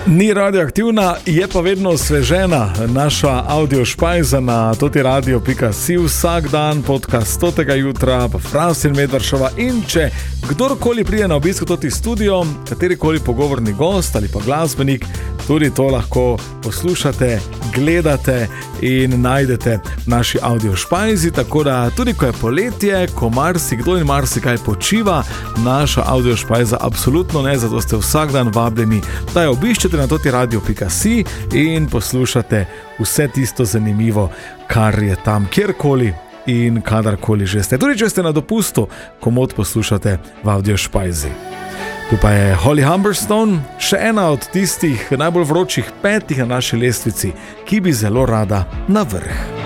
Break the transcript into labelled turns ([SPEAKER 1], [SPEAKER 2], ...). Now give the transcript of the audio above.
[SPEAKER 1] Ni radioaktivna, je pa vedno osvežena naša audio špajza na totiradio.si vsak dan, podcast totega jutra, pa Franc in Medvaršova. In če kdorkoli pride na obisk v toti studio, katerikoli pogovorni gost ali pa glasbenik, tudi to lahko poslušate, gledate in najdete v naši audio špajzi. Tako da tudi ko je poletje, ko marsikdo in marsikaj počiva, naša audio špajza absolutno ne, zato ste vsak dan vabljeni, da jo obiščete na totiradio.si in poslušate vse tisto zanimivo, kar je tam kjerkoli in kadarkoli že ste. Tudi če ste na dopustu, komod poslušate v audio špajzi. Tu pa je Holly Humberstone, še ena od tistih najbolj vročih 5 na naši lestvici, ki bi zelo rada na vrh.